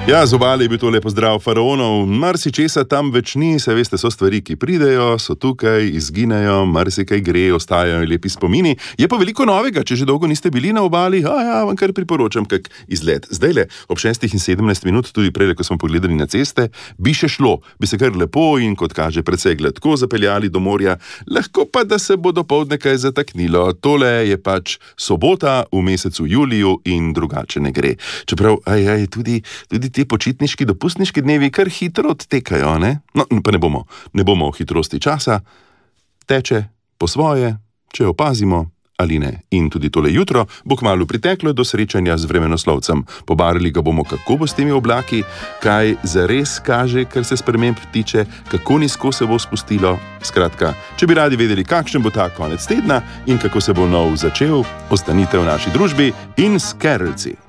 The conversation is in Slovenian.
Ja, z obale je bil to lepo zdrav faraonov, marsičesa tam več ni, saj veste, so stvari, ki pridejo, so tukaj, izginejo, marsikaj gre, ostajajo lepi spomini. Je pa veliko novega, če že dolgo niste bili na obali, vam kar priporočam kak izlet. Zdajle, ob 6:17 tudi prej, ko smo pogledali na ceste, bi še šlo, bi se kar lepo in kot kaže precej gladko zapeljali do morja, lahko pa, da se bo dopoldne kaj zataknilo. Tole je pač sobota v mesecu juliju in drugače ne gre. Čeprav, tudi ti počitniški, dopustniški dnevi kar hitro odtekajo, ne? No, pa ne bomo o hitrosti časa. Teče po svoje, če opazimo ali ne. In tudi tole jutro bo kmalu priteklo do srečanja z vremenoslovcem. Pobarali ga bomo, kako bo s temi oblaki, kaj zares kaže, kar se sprememb tiče, kako nizko se bo spustilo. Skratka, če bi radi vedeli, kakšen bo ta konec tedna in kako se bo nov začel, ostanite v naši družbi in s Carolci.